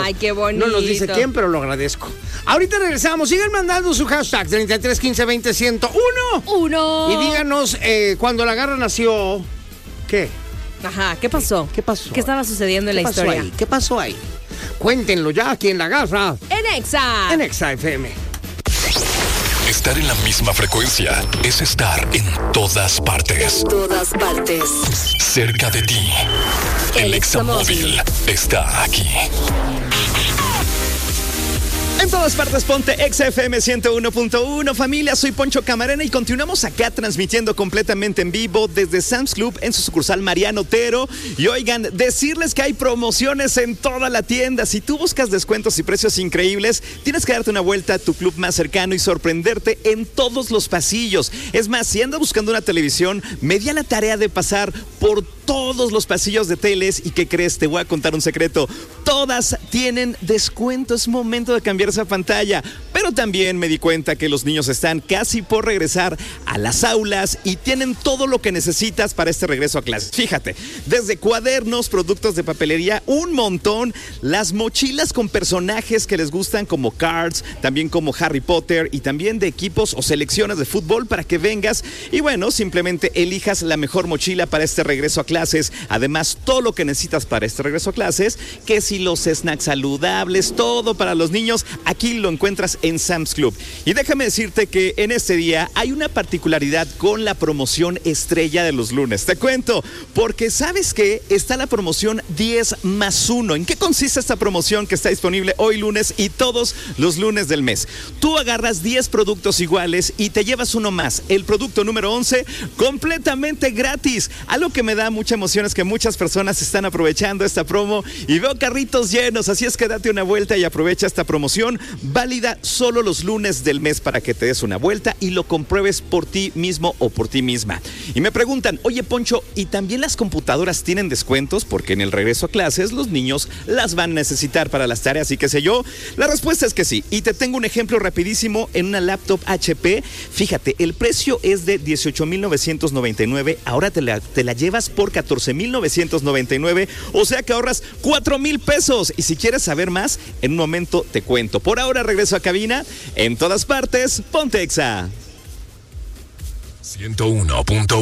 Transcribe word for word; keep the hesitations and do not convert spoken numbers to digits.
Ay, qué bonito. No nos dice quién, pero lo agradezco. Ahorita regresamos. Sigan mandando su hashtag treinta y tres quince veinte ciento uno. Uno. Y díganos, eh, cuando la garra nació, ¿qué? Ajá, ¿qué pasó? ¿Qué pasó? ¿Qué estaba sucediendo en la pasó historia? Ahí? ¿Qué pasó ahí? Cuéntenlo ya aquí en La Garra. En Exa. En Exa F M. Estar en la misma frecuencia es estar en todas partes. En todas partes. Cerca de ti. El Examóvil está aquí. En todas partes, ponte Exa F M ciento uno punto uno. Familia, soy Poncho Camarena y continuamos acá transmitiendo completamente en vivo desde Sam's Club en su sucursal Mariano Otero. Y oigan, decirles que hay promociones en toda la tienda. Si tú buscas descuentos y precios increíbles, tienes que darte una vuelta a tu club más cercano y sorprenderte en todos los pasillos. Es más, si andas buscando una televisión, me di a la tarea de pasar por todos los pasillos de teles. ¿Y qué crees? Te voy a contar un secreto. Todas tienen descuento. Es momento de cambiar esa pantalla. Pero también me di cuenta que los niños están casi por regresar a las aulas y tienen todo lo que necesitas para este regreso a clases. Fíjate, desde cuadernos, productos de papelería, un montón, las mochilas con personajes que les gustan como Cards, también como Harry Potter y también de equipos o selecciones de fútbol para que vengas y bueno, simplemente elijas la mejor mochila para este regreso a clases. Además, todo lo que necesitas para este regreso a clases, que si los snacks saludables, todo para los niños, aquí lo encuentras en Sam's Club. Y déjame decirte que en este día hay una particularidad con la promoción estrella de los lunes. Te cuento, porque ¿sabes qué? Está la promoción diez más uno. ¿En qué consiste esta promoción que está disponible hoy lunes y todos los lunes del mes? Tú agarras diez productos iguales y te llevas uno más. El producto número once, completamente gratis. Algo que me da mucha emoción es que muchas personas están aprovechando esta promo y veo carritos llenos. Así es que date una vuelta y aprovecha esta promoción válida solo los lunes del mes para que te des una vuelta y lo compruebes por ti mismo o por ti misma. Y me preguntan, oye Poncho, ¿y también las computadoras tienen descuentos? Porque en el regreso a clases los niños las van a necesitar para las tareas y qué sé yo. La respuesta es que sí. Y te tengo un ejemplo rapidísimo en una laptop H P. Fíjate, el precio es de dieciocho mil novecientos noventa y nueve. Ahora te la, te la llevas por catorce mil novecientos noventa y nueve. O sea que ahorras cuatro mil pesos. Y si quieres saber más, en un momento te cuento. Por ahora regreso a cabina. En todas partes, ponte Exa. ciento uno punto uno